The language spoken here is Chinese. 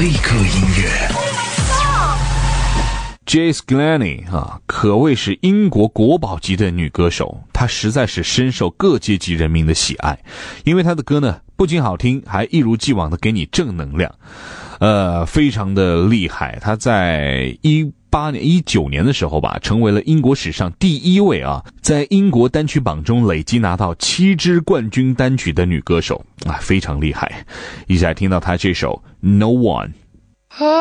立刻音乐。 Jess Glennie 可谓是英国国宝级的女歌手，她实在是深受各阶级人民的喜爱，因为她的歌呢不仅好听，还一如既往的给你正能量，非常的厉害。她在19年的时候吧，成为了英国史上第一位在英国单曲榜中累计拿到7支冠军单曲的女歌手非常厉害。一起来听到她这首 No One。